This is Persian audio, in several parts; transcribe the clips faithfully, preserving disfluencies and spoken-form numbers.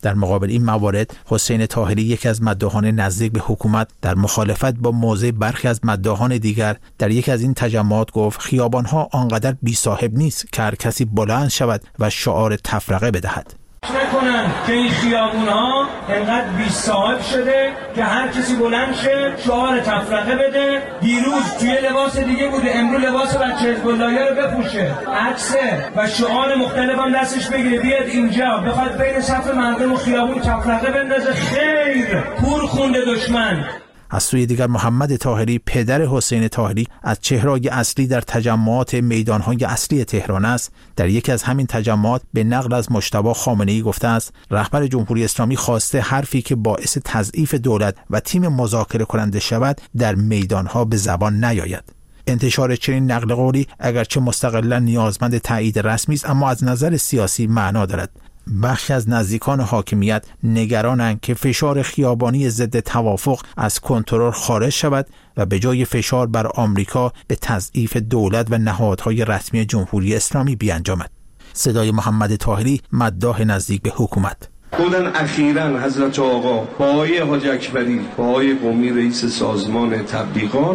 در مقابل این موارد حسین طاهری، یکی از مداحان نزدیک به حکومت، در مخالفت با موضع برخی از مداحان دیگر در یکی از این تجمعات گفت خیابان‌ها آنقدر بی صاحب نیست که هر کسی بلند شود و شعار تفرقه بدهد. نکنن که این خیابون‌ها انقدر بی صاحب شده که هر کسی بلند شه شعار تفرقه بده. دیروز توی لباس دیگه بوده، امروز لباس بچه حزب اللهی رو بپوشه، عکسه و شعار مختلف هم دستش بگیره، بیاد اینجا بخواد بین صف مردم و خیابون تفرقه بندازه. خیر، کور خونده دشمن. از سوی دیگر محمد طاهری، پدر حسین طاهری، از چهره‌های اصلی در تجمعات میدان‌های اصلی تهران است. در یکی از همین تجمعات به نقل از مجتبی خامنه‌ای گفته است رهبر جمهوری اسلامی خواسته حرفی که باعث تضعیف دولت و تیم مذاکره کننده شود در میدان‌ها به زبان نیاید. انتشار چنین نقل قولی اگرچه مستقلاً نیازمند تایید رسمی است، اما از نظر سیاسی معنا دارد. بخشی از نزدیکان حاکمیت نگرانند که فشار خیابانی ضد توافق از کنترل خارج شود و به جای فشار بر آمریکا به تضعیف دولت و نهادهای رسمی جمهوری اسلامی بیانجامد. صدای محمد طاهری، مداح نزدیک به حکومت. گفتن اخیراً حضرت آقا با آقای حاج اکبری با آقای قمی رئیس سازمان تبلیغات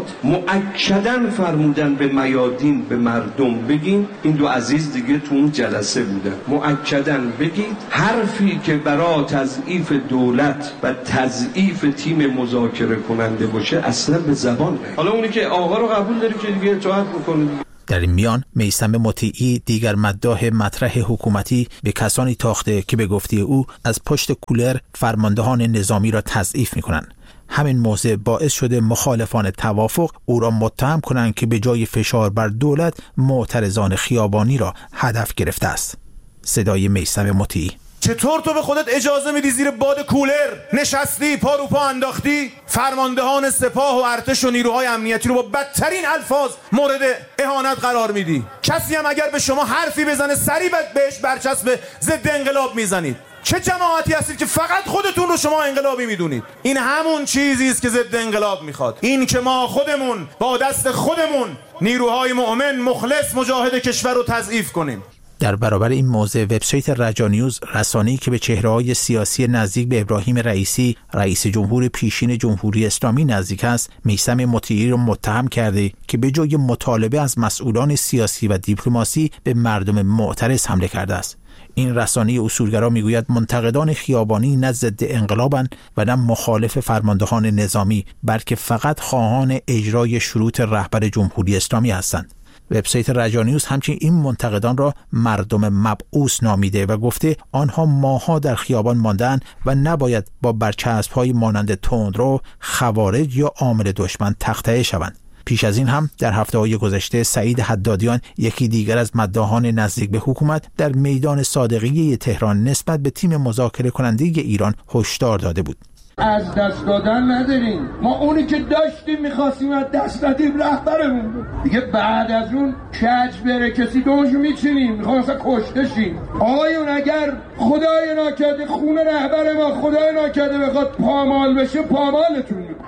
مؤکداً فرمودن به میادین به مردم بگین، این دو عزیز دیگه تو اون جلسه بودن، مؤکداً بگید حرفی که برای تضعیف دولت و تضعیف تیم مذاکره کننده باشه اصلا به زبان نه. حالا اونی که آقا رو قبول داری که دیگه اطاعت بکنه. در این میان میثم مطیعی، دیگر مداح مطرح حکومتی، به کسانی تاخته که به گفته او از پشت کولر فرماندهان نظامی را تضعیف می‌کنند. همین موضوع باعث شده مخالفان توافق او را متهم کنند که به جای فشار بر دولت معترضان خیابانی را هدف گرفته است. صدای میثم مطیعی. چطور تو به خودت اجازه میدی زیر باد کولر نشستی، پا رو پا انداختی، فرماندهان سپاه و ارتش و نیروهای امنیتی رو با بدترین الفاظ مورد اهانت قرار میدی؟ کسی هم اگر به شما حرفی بزنه سریع بهش برچسب ضد انقلاب میزنید. چه جماعتی هستید که فقط خودتون رو شما انقلابی میدونید؟ این همون چیزی است که ضد انقلاب میخواد. این که ما خودمون با دست خودمون نیروهای مؤمن مخلص مجاهد کشور رو تضعیف کنیم. در برابر این موضوع وبسایت رجانیوز، رسانه‌ای که به چهره‌های سیاسی نزدیک به ابراهیم رئیسی، رئیس جمهور پیشین جمهوری اسلامی نزدیک است، میثم مطیعی را متهم کرده که به جای مطالبه از مسئولان سیاسی و دیپلماسی به مردم معترض حمله کرده است. این رسانه اصولگرا میگوید منتقدان خیابانی نه ضد انقلابند و نه مخالف فرماندهان نظامی، بلکه فقط خواهان اجرای شروط رهبر جمهوری اسلامی هستند. وبسایت رجانیوز همچنین این منتقدان را مردم مبعوث نامیده و گفته آنها ماه‌ها در خیابان ماندند و نباید با برچسب‌های مانند تندرو، خوارج یا عامل دشمن تخطئه شوند. پیش از این هم در هفته‌های گذشته سعید حدادیان، یکی دیگر از مداحان نزدیک به حکومت، در میدان صادقیه تهران نسبت به تیم مذاکره کننده ایران هشدار داده بود. از دست دادن نداریم، ما اونی که داشتیم میخواستیم از دست ندیم، رهبرمون بود دیگه. بعد از اون کج بره کسی دوشو میچینیم، میخوام اصلا کشته شیم. آقایون اگر خدای ناکرده خون رهبر ما خدای ناکرده بخواد پامال بشه، پامالتون میکنه.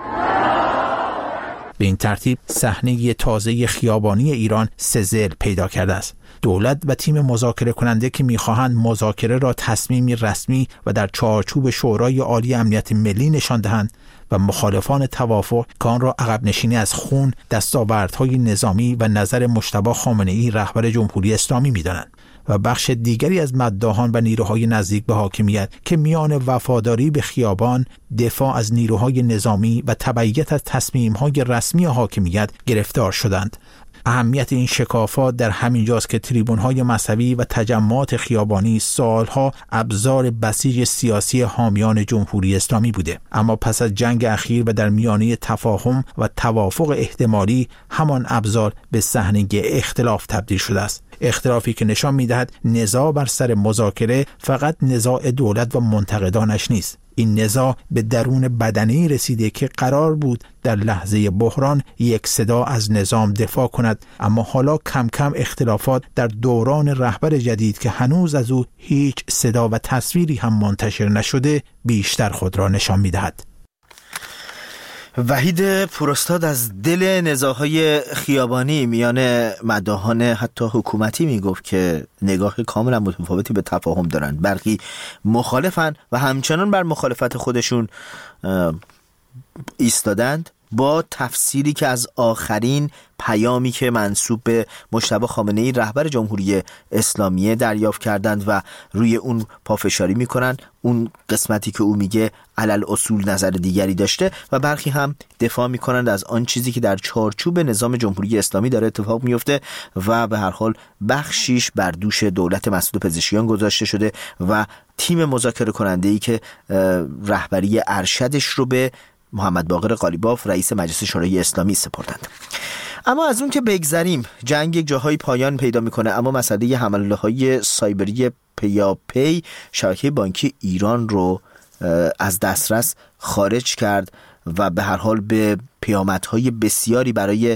به این ترتیب صحنه تازه خیابانی ایران سزل پیدا کرده است. دولت و تیم مذاکره کننده که می‌خواهند مذاکره را تصمیمی رسمی و در چارچوب شورای عالی امنیت ملی نشان دهند و مخالفان توافق که آن را عقب نشینی از خون، دستاوردهای نظامی و نظر مجتبی خامنه‌ای رهبر جمهوری اسلامی می‌دانند. و بخش دیگری از مداحان و نیروهای نزدیک به حاکمیت که میان وفاداری به خیابان، دفاع از نیروهای نظامی و تبعیت از تصمیم‌های رسمی حاکمیت گرفتار شدند. اهمیت این شکافات در همین جاست که تریبون‌های مذهبی و تجمعات خیابانی سالها ابزار بسیج سیاسی حامیان جمهوری اسلامی بوده، اما پس از جنگ اخیر و در میانه تفاهم و توافق احتمالی همان ابزار به صحنه اختلاف تبدیل شده است. اختلافی که نشان می‌دهد نزاع بر سر مذاکره فقط نزاع دولت و منتقدانش نیست. این نزاع به درون بدنه‌ای رسیده که قرار بود در لحظه بحران یک صدا از نظام دفاع کند، اما حالا کم کم اختلافات در دوران رهبر جدید که هنوز از او هیچ صدا و تصویری هم منتشر نشده بیشتر خود را نشان می‌دهد. وحید پوراستاد از دل نزاع‌های خیابانی میان مداحان حتی حکومتی میگفت که نگاه کاملا متفاوتی به تفاهم دارن. برخی مخالفن و همچنان بر مخالفت خودشون ایستادند، با تفسیری که از آخرین پیامی که منسوب به مجتبی خامنه‌ای رهبر جمهوری اسلامی دریافت کردند و روی اون پافشاری میکنن. اون قسمتی که او میگه علل اصول نظر دیگری داشته و برخی هم دفاع میکنند از آن چیزی که در چارچوب نظام جمهوری اسلامی داره اتفاق میفته و به هر حال بخشیش بر دوش دولت مسعود پزشکیان گذاشته شده و تیم مذاکره کننده‌ای که رهبری ارشدش رو به محمد باقر قالیباف رئیس مجلس شورای اسلامی سپردند. اما از اون که بگذریم، جنگ یک جاهای پایان پیدا میکنه، اما مسئله حمله های سایبری پیاپی شبکه بانکی ایران رو از دسترس خارج کرد و به هر حال به پیامدهای بسیاری برای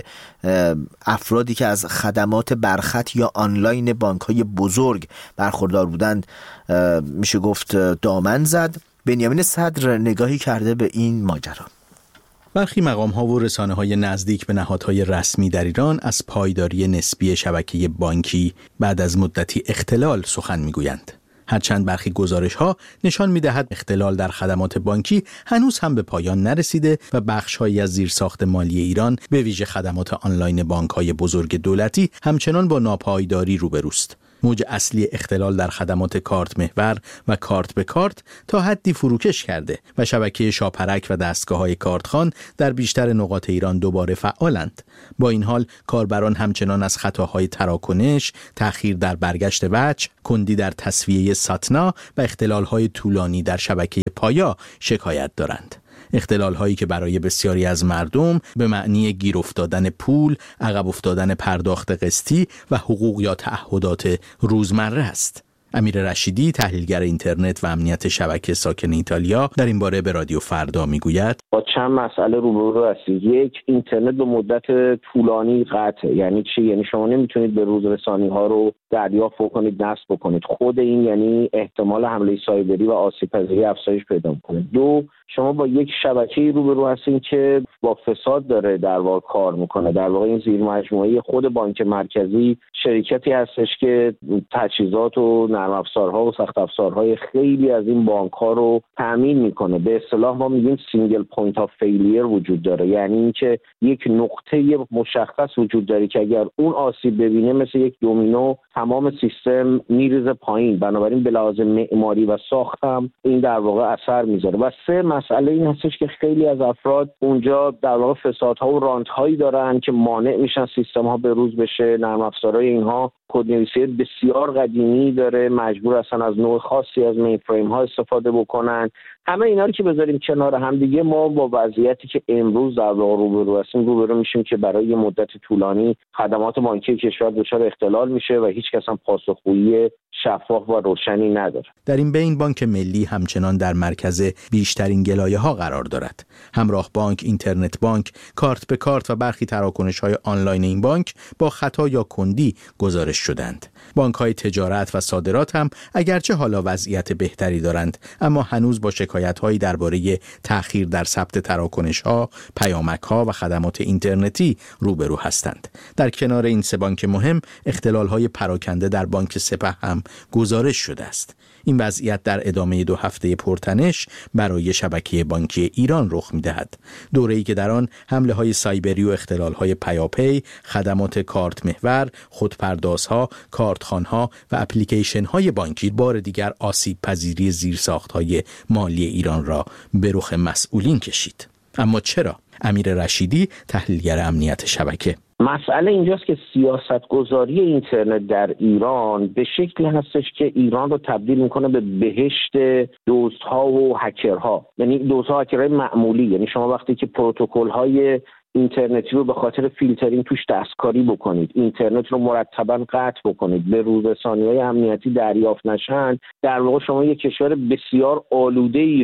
افرادی که از خدمات برخط یا آنلاین بانک‌های بزرگ برخوردار بودند میشه گفت دامن زد. بنیامین صدر نگاهی کرده به این ماجرا. برخی مقام‌ها و رسانه‌های نزدیک به نهادهای رسمی در ایران از پایداری نسبی شبکه بانکی بعد از مدتی اختلال سخن می‌گویند. هرچند برخی گزارش‌ها نشان می‌دهد اختلال در خدمات بانکی هنوز هم به پایان نرسیده و بخش‌هایی از زیرساخت مالی ایران به ویژه خدمات آنلاین بانک‌های بزرگ دولتی همچنان با ناپایداری روبروست. موج اصلی اختلال در خدمات کارت محور و کارت به کارت تا حدی فروکش کرده و شبکه شاپرک و دستگاه‌های کارتخوان در بیشتر نقاط ایران دوباره فعالند. با این حال کاربران همچنان از خطاهای تراکنش، تأخیر در برگشت وجه، کندی در تسویه ساتنا و اختلال‌های طولانی در شبکه پایا شکایت دارند. اختلال هایی که برای بسیاری از مردم به معنی گیر افتادن پول، عقب افتادن پرداخت قسطی و حقوق یا تعهدات روزمره است. امیر رشیدی، تحلیلگر اینترنت و امنیت شبکه ساکن ایتالیا، در این باره به رادیو فردا میگوید با چند مسئله روبرو هستید. یک، اینترنت به مدت طولانی قطعه. یعنی چی؟ یعنی شما نمیتونید به روز رسانی ها رو دریافت بکنید، نصب بکنید. خود این یعنی احتمال حمله سایبری و آسیب پذیری افزایش پیدا میکنه. دو، شما با یک شبکه‌ای روبرو هستین که با فساد داره در واقع کار میکنه. در واقع این زیر مجموعه خود بانک مرکزی شرکتی هستش که تجهیزات و نرم افزارها و سخت افزارهای خیلی از این بانک‌ها رو تامین میکنه. به اصطلاح ما میگیم سینگل پوینت آف فیلیر وجود داره، یعنی اینکه یک نقطه مشخص وجود داره که اگر اون آسیب ببینه مثل یک دومینو تمام سیستم میریزه پایین. بنابراین به لحاظ معماری و ساخت هم این در واقع اثر میذاره. و سه، مسئله این هستش که خیلی از افراد اونجا در واقع فسادها و رانت‌هایی دارن که مانع میشن سیستم‌ها به روز بشه. نرم افزارهای اینها کدنویسی بسیار قدیمی داره، مجبور هستن از نوع خاصی از مین فریم ها استفاده بکنن. همه اینا رو که بذاریم کنار هم دیگه، ما با وضعیتی که امروز در واقع روبرو هستیم روبرو میشیم که برای یه مدت طولانی خدمات بانکی کشور دچار اختلال میشه و هیچ کس هم پاسخگویی شفاف و روشنی نداره. در این بین بانک ملی همچنان در مرکز بیشترین گلایه‌ها قرار دارد. همراه بانک، اینترنت بانک، کارت به کارت و برخی تراکنش‌های آنلاین این بانک با خطا یا کندی گزارش شدند. بانک‌های تجارت و صادرات هم اگرچه حالا وضعیت بهتری دارند، اما هنوز با شکایت‌هایی درباره تأخیر در ثبت تراکنش‌ها، پیامک‌ها و خدمات اینترنتی روبرو هستند. در کنار این سه بانک مهم، اختلال‌های پراکنده در بانک سپه هم گزارش شده است. این وضعیت در ادامه دو هفته پرتنش برای شبکه بانکی ایران رخ می‌دهد. دوره‌ای که در آن حمله‌های سایبری و اختلال‌های پیاپی، خدمات کارت محور، خودپردازها، کارتخوان‌ها و اپلیکیشن‌های بانکی بار دیگر آسیب پذیری زیرساخت‌های مالی ایران را به رخ مسئولین کشید. اما چرا؟ امیر رشیدی، تحلیلگر امنیت شبکه: مسئله اینجاست که سیاستگذاری اینترنت در ایران به شکلی هستش که ایران رو تبدیل میکنه به بهشت دزدها و هکرها. یعنی دزدها و هکرهای معمولی. یعنی شما وقتی که پروتکل‌های اینترنتی رو به خاطر فیلترینگ توش دستکاری بکنید، اینترنت رو مرتباً قطع بکنید، به روزرسانی‌های امنیتی دریافت نشن، در واقع شما یک کشور بسیار آلوده‌ای رو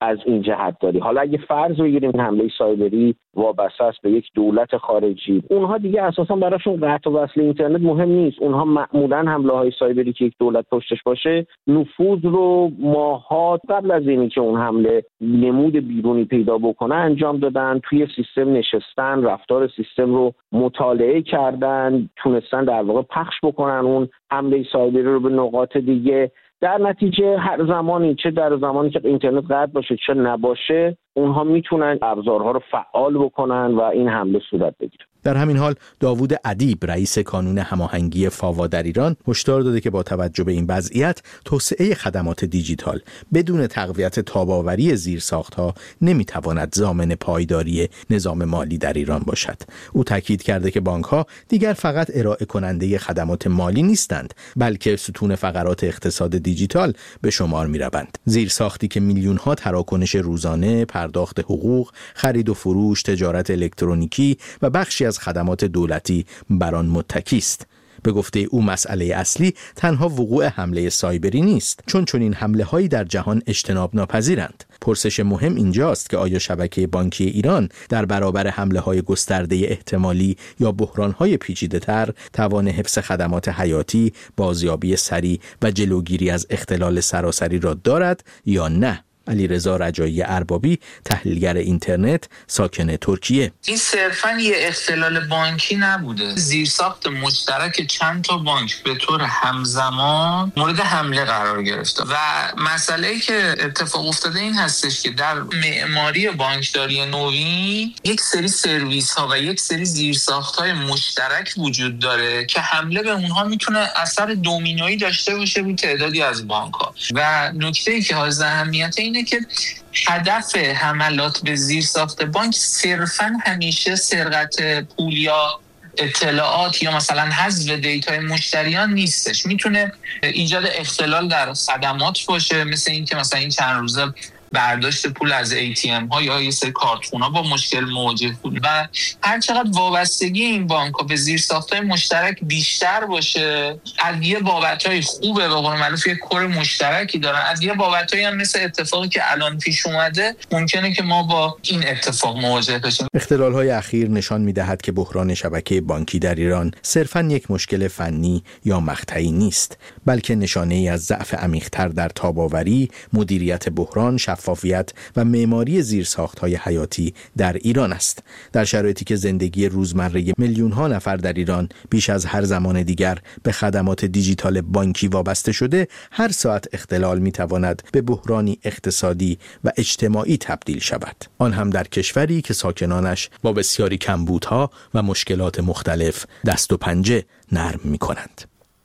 از این جهت داری. حالا اگه فرض بگیریم حمله سایبری وابسته است به یک دولت خارجی، اونها دیگه اساسا براشون قطع و وصل اینترنت مهم نیست. اونها معمولا حمله های سایبری که یک دولت پشتش باشه نفوذ رو ماهات قبل از اینی که اون حمله نمود بیرونی پیدا بکنه انجام دادن، توی سیستم نشستن، رفتار سیستم رو مطالعه کردن، تونستن در واقع پخش بکنن اون حمله سایبری رو به نقاط دیگه. در نتیجه هر زمانی، چه در زمانی که اینترنت قطع باشه چه نباشه، اونها میتونن ابزارها رو فعال بکنن و این حمله صورت بگیره. در همین حال داوود ادیب رئیس کانون هماهنگی فاوا در ایران هشدار داده که با توجه به این وضعیت توسعه خدمات دیجیتال بدون تقویت تاب‌آوری زیرساخت‌ها نمیتواند ضامن پایداری نظام مالی در ایران باشد. او تاکید کرده که بانک‌ها دیگر فقط ارائه کننده خدمات مالی نیستند، بلکه ستون فقرات اقتصاد دیجیتال به شمار می‌روند. زیرساختی که میلیون‌ها تراکنش روزانه، پرداخت حقوق، خرید و فروش، تجارت الکترونیکی و بخشی از خدمات دولتی بر آن متکی است. به گفته او مسئله اصلی تنها وقوع حمله سایبری نیست، چون چنین حمله هایی در جهان اجتناب ناپذیرند. پرسش مهم اینجاست که آیا شبکه بانکی ایران در برابر حمله های گسترده احتمالی یا بحران های پیچیده تر توان حفظ خدمات حیاتی، بازیابی سریع و جلوگیری از اختلال سراسری را دارد یا نه؟ علیرضا رجایی اربابی، تحلیلگر اینترنت، ساکن ترکیه: این صرفاً یه اختلال بانکی نبوده، زیرساخت مشترک چند تا بانک به طور همزمان مورد حمله قرار گرفته و مسئله‌ای که اتفاق افتاده این هستش که در معماری بانکداری نوین یک سری سرویس ها و یک سری زیرساخت های مشترک وجود داره که حمله به اونها میتونه اثر دومینویی داشته باشه روی تعدادی از بانک ها. و نکته‌ای که حائز اهمیت اینه که هدف حملات به زیرساخت بانک صرفاً همیشه سرقت پول یا اطلاعات یا مثلا حذف دیتای مشتریان نیستش. میتونه ایجاد اختلال در خدمات باشه، مثل این که مثلا این چند روزه برداشت پول از ای تی ام ها یا یه سری کارتخونا با مشکل مواجه بود و هر چقدر وابستگی این بانک ها به زیرساخت‌های مشترک بیشتر باشه، از یه بابت‌های خوبه، به قول معروف یه کور مشترکی دارن، از یه بابت‌هایی هم مثل اتفاقی که الان پیش اومده ممکنه که ما با این اتفاق مواجه بشیم. اختلال‌های اخیر نشان می‌دهد که بحران شبکه بانکی در ایران صرفاً یک مشکل فنی یا مقطعی نیست، بلکه نشانه‌ای از ضعف عمیق‌تر در تاب‌آوری، مدیریت بحران، شفافیت و معماری زیرساخت‌های حیاتی در ایران است. در شرایطی که زندگی روزمره میلیون‌ها نفر در ایران بیش از هر زمان دیگر به خدمات دیجیتال بانکی وابسته شده، هر ساعت اختلال می‌تواند به بحرانی اقتصادی و اجتماعی تبدیل شود، آن هم در کشوری که ساکنانش با بسیاری کمبودها و مشکلات مختلف دست و پنجه نرم می‌کنند.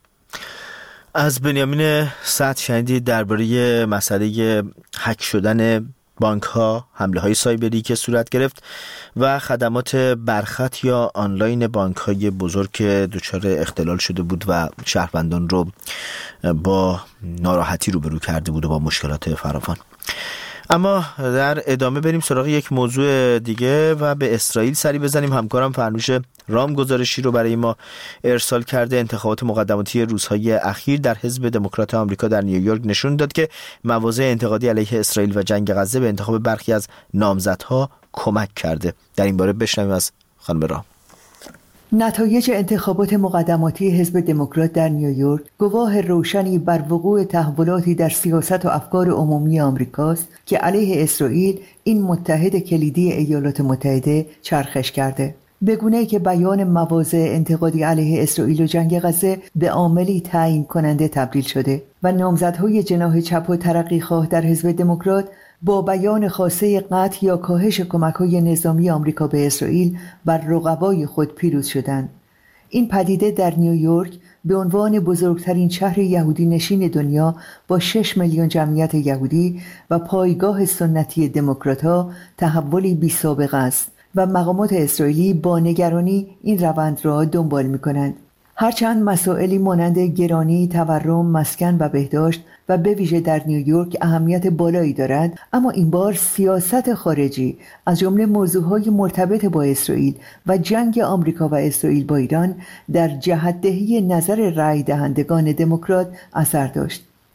از بنیامین سعد شنیدید درباره مسئله هک شدن بانک ها، حمله های سایبری که صورت گرفت و خدمات برخط یا آنلاین بانک های بزرگ که دچار اختلال شده بود و شهروندان رو با ناراحتی روبرو کرده بود و با مشکلات فراوان. اما در ادامه بریم سراغ یک موضوع دیگه و به اسرائیل سری بزنیم. همکارم فرنوش رام گزارشی رو برای ما ارسال کرده. انتخابات مقدماتی روزهای اخیر در حزب دموکرات آمریکا در نیویورک نشون داد که مواضع انتقادی علیه اسرائیل و جنگ غزه به انتخاب برخی از نامزدها کمک کرده. در این باره بشنویم از خانم رام. نتایج انتخابات مقدماتی حزب دموکرات در نیویورک گواه روشنی بر وقوع تحولاتی در سیاست و افکار عمومی آمریکاست که علیه اسرائیل، این متحد کلیدی ایالات متحده، چرخش کرده. به گونه‌ای که بیان مواضع انتقادی علیه اسرائیل و جنگ غزه به عاملی تعیین کننده تبدیل شده و نامزدهای جناح چپ و ترقی‌خواه در حزب دموکرات با بیان خواسته قطع یا کاهش کمک‌های نظامی آمریکا به اسرائیل بر رقبای خود پیروز شدند. این پدیده در نیویورک به عنوان بزرگترین شهر یهودی نشین دنیا با شش میلیون جمعیت یهودی و پایگاه سنتی دموکرات‌ها تحولی بی‌سابقه است و مقامات اسرائیلی با نگرانی این روند را دنبال می‌کنند. هرچند مسائلی مانند گرانی، تورم، مسکن و بهداشت و به ویژه در نیویورک اهمیت بالایی دارد، اما این بار سیاست خارجی از جمله موضوعهای مرتبط با اسرائیل و جنگ آمریکا و اسرائیل با ایران در جهت‌دهی نظر رأی دهندگان دموکرات اثر داشت.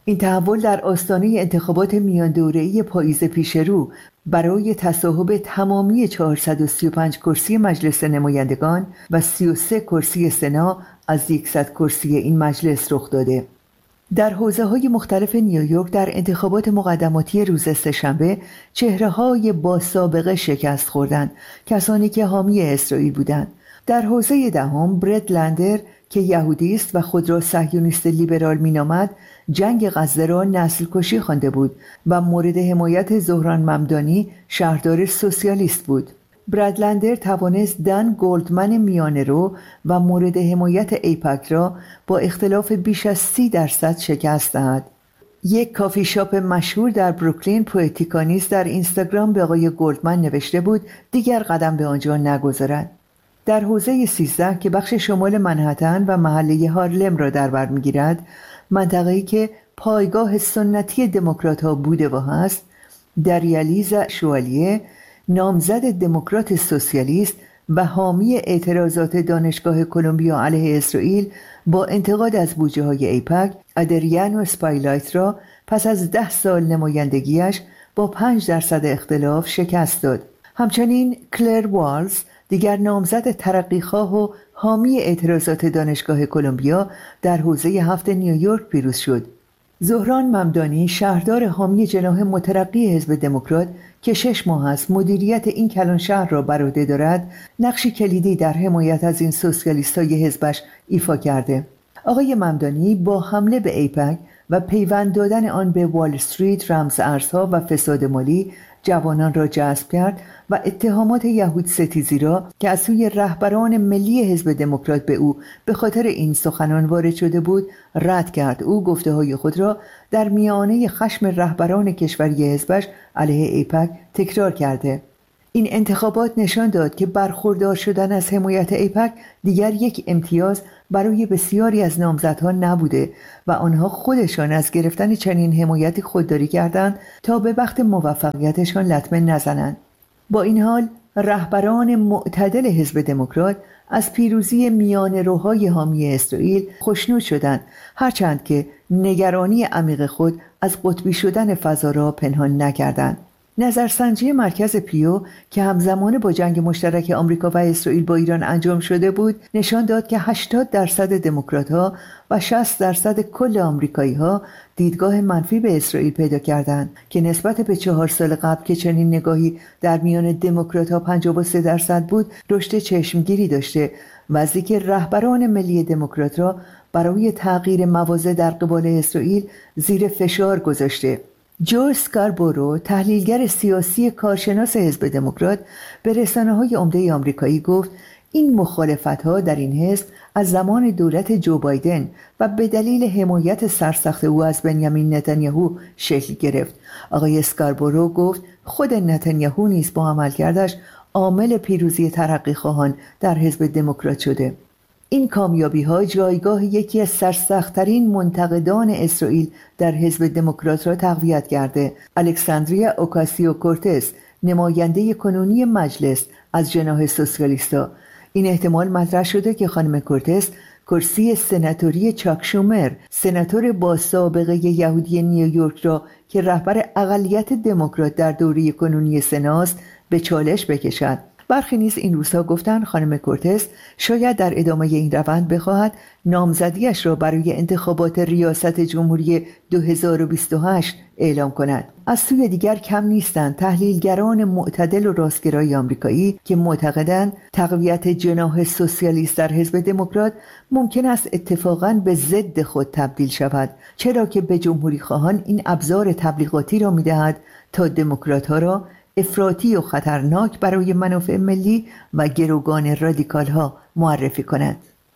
این تحول در آستانه انتخابات میان دوره‌ای پاییز پیش رو برای تصاحب تمامی چهارصد و سی و پنج کرسی مجلس نمایندگان و سی و سه کرسی سنا از صد کرسی این مجلس رخ داده. در حوزه‌های مختلف نیویورک در انتخابات مقدماتی روز سه‌شنبه چهره‌های با سابقه شکست خوردند، کسانی که حامی اسرائیل بودند. در حوزه دهم برد لندر که یهودی است و خود را صهیونیست لیبرال مینامد، جنگ غزه را نسل کشی خوانده بود و مورد حمایت زهران ممدانی شهردار سوسیالیست بود. برادلندر توانست دن گولدمن میانه رو و مورد حمایت ایپک را با اختلاف بیش از سی درصد شکست دهد. یک کافی شاپ مشهور در بروکلین، پوئتیکانیس، در اینستاگرام به آقای گولدمن نوشته بود دیگر قدم به آنجا نگذارد. در حوزه سیزده که بخش شمال منهتن و محله هارلم را در بر می‌گیرد، منطقه‌ای که پایگاه سنتی دموکرات‌ها بوده و هست، دریالیز شوالیه، نامزد دموکرات سوسیالیست و حامی اعتراضات دانشگاه کلمبیا علیه اسرائیل، با انتقاد از بودجه‌های ایپک، ادریانو اسپایلایت را پس از ده سال نمایندگیش با پنج درصد اختلاف شکست داد. همچنین کلر والز، دیگر نامزد ترقیخواه و حامی اعتراضات دانشگاه کلمبیا، در حوزه هفت نیویورک پیروز شد. زهران ممدانی، شهردار حامی جناح مترقی حزب دموکرات که شش ماه است مدیریت این کلان شهر را بر عهده دارد، نقشی کلیدی در حمایت از این سوسیالیست‌های حزبش ایفا کرده. آقای ممدانی با حمله به ایپک و پیوند دادن آن به وال استریت، رمز ارزها و فساد مالی جوانان را جذب کرد و اتهامات یهود ستیزی را که از سوی رهبران ملی حزب دموکرات به او به خاطر این سخنان وارد شده بود رد کرد. او گفته‌های خود را در میانه خشم رهبران کشوری حزبش علیه ایپک تکرار کرده. این انتخابات نشان داد که برخوردار شدن از حمایت ایپک دیگر یک امتیاز برای بسیاری از نامزدها نبوده و آنها خودشان از گرفتن چنین حمایتی خودداری کردند تا به وقت موفقیتشان لطمه نزنند. با این حال رهبران معتدل حزب دموکرات از پیروزی میانه روهای حامی اسرائیل خوشنود شدند، هرچند که نگرانی عمیق خود از قطبی شدن فضا را پنهان نکردند. نظرسنجی مرکز پیو که همزمان با جنگ مشترک آمریکا و اسرائیل با ایران انجام شده بود نشان داد که هشتاد درصد دموکرات‌ها و شصت درصد کل آمریکایی‌ها دیدگاه منفی به اسرائیل پیدا کردند که نسبت به چهار سال قبل که چنین نگاهی در میان دموکرات‌ها پنجاه و سه درصد بود رشد چشمگیری داشته و که رهبران ملی دموکرات را برای تغییر مواضع در قبال اسرائیل زیر فشار گذاشته. جو اسکاربورو، تحلیلگر سیاسی کارشناس حزب دموکرات، به رسانه‌های عمده آمریکایی گفت این مخالفت‌ها در این حزب از زمان دولت جو بایدن و به دلیل حمایت سرسخت او از بنیامین نتانیاهو شکل گرفت. آقای اسکاربورو گفت خود نتانیاهو نیز با عملکردش عامل پیروزی ترقیخواهان در حزب دموکرات شده. این کامیابی‌ها جایگاه یکی از سرسخت‌ترین منتقدان اسرائیل در حزب دموکرات را تقویت کرده. الکساندریا اوکاسیو کورتز، نماینده کنونی مجلس از جناح سوسیالیستا، این احتمال مطرح شده که خانم کورتز کرسی سناتوری چاک شومر، سناتور با سابقه یهودی نیویورک را که رهبر اقلیت دموکرات در دوره کنونی سناست به چالش بکشد. برخی نیز این روزها گفتند خانم کورتز شاید در ادامه این روند بخواهد نامزدیش را برای انتخابات ریاست جمهوری دو هزار و بیست و هشت اعلام کند. از سوی دیگر کم نیستند تحلیلگران معتدل و راستگرای آمریکایی که معتقدند تقویت جناح سوسیالیست در حزب دموکرات ممکن است اتفاقاً به ضد خود تبدیل شود، چرا که به جمهوری خواهان این ابزار تبلیغاتی را می‌دهد تا دموکرات‌ها را افراطی و خطرناک برای منافع ملی و گروگان رادیکال ها معرفی کنند.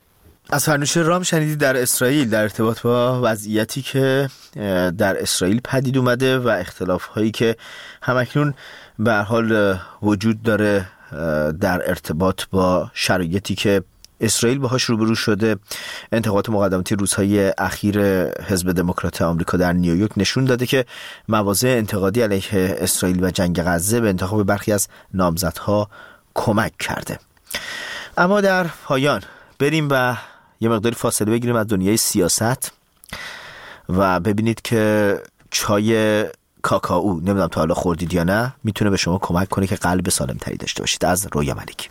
از فرنوش رام شنیدید در اسرائیل در ارتباط با وضعیتی که در اسرائیل پدید اومده و اختلاف هایی که همکنون به هر حال وجود داره در ارتباط با شرایطی که اسرائیل باهاش روبرو شده. انتخابات مقدماتی روزهای اخیر حزب دموکرات آمریکا در نیویورک نشون داده که مواضع انتقادی علیه اسرائیل و جنگ غزه به انتخاب برخی از نامزدها کمک کرده. اما در پایان بریم و یه مقداری فاصله بگیریم از دنیای سیاست و ببینید که چای کاکائو، نمیدونم تا حالا خوردید یا نه، میتونه به شما کمک کنه که قلب سالم تری داشته باشید. از رویا ملک.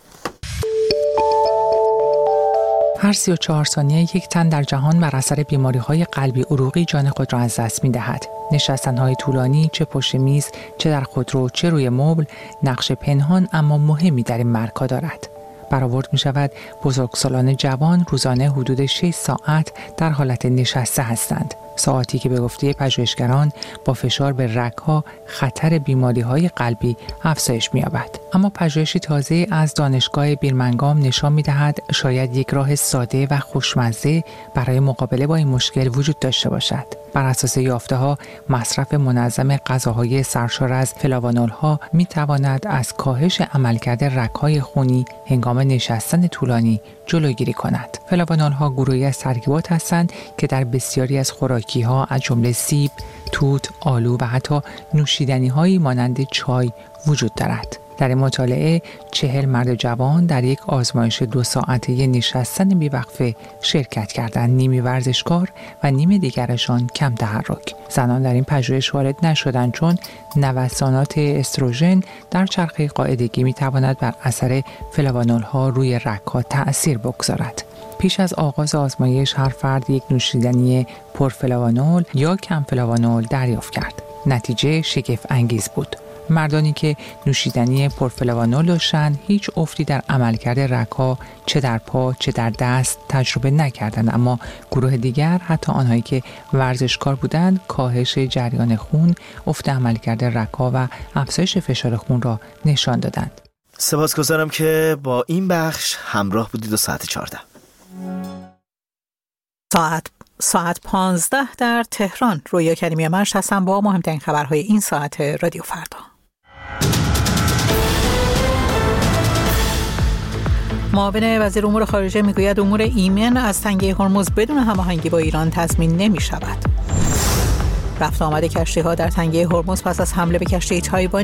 هر سی و چهار ثانیه یک تن در جهان بر اثر بیماری‌های قلبی عروقی جان خود را از دست می‌دهد. نشستن‌های طولانی، چه پشت میز، چه در خودرو، چه روی مبل، نقش پنهان اما مهمی در این مرکا دارد. برآورد می‌شود بزرگسالان جوان روزانه حدود شش ساعت در حالت نشسته هستند. ساعتی که به گفته پژوهشگران با فشار به رگ‌ها خطر بیماری‌های قلبی افزایش می‌یابد. اما پژوهشی تازه از دانشگاه بیرمنگام نشان می‌دهد شاید یک راه ساده و خوشمزه برای مقابله با این مشکل وجود داشته باشد. بر اساس یافته‌ها، مصرف منظم غذاهای سرشار از فلاوانول‌ها می‌تواند از کاهش عملکرد رگ‌های خونی هنگام نشستن طولانی جلوگیری کند. فلاوانول‌ها گروهی از ترکیبات هستند که در بسیاری از خوراکی‌ها از جمله سیب، توت، آلو و حتی نوشیدنی‌هایی مانند چای وجود دارد. در این مطالعه چهل مرد جوان در یک آزمایش دو ساعته نشستن بیوقفه شرکت کردند. نیمی ورزشکار و نیم دیگرشان کم تحرک. زنان در این پژوهش وارد نشدند چون نوسانات استروژن در چرخه قاعدگی میتواند بر اثر فلاوانول‌ها روی رگ‌ها تأثیر بگذارد. پیش از آغاز آزمایش هر فرد یک نوشیدنی پرفلاوانول یا کم فلاوانول دریافت کرد. نتیجه شگفت انگیز بود. مردانی که نوشیدنی پرفلاوانول داشتند هیچ افتی در عملکرد رگ‌ها چه در پا چه در دست تجربه نکردند، اما گروه دیگر، حتی آنهایی که ورزشکار بودند، کاهش جریان خون، افت عملکرد رگ‌ها و افزایش فشار خون را نشان دادند. سپاسگزارم که با این بخش همراه بودید. و ساعت چهارده ساعت ساعت پانزده در تهران. رویا کریمی مرش هستم با مهمترین خبرهای این ساعت رادیو فردا. معاون وزیر امور خارجه میگوید امور ایمن از تنگه هرمز بدون هماهنگی با ایران تضمین نمی شود. رفت آمد کشتی‌ها در تنگه هرمز پس از حمله به کشتی تایوانی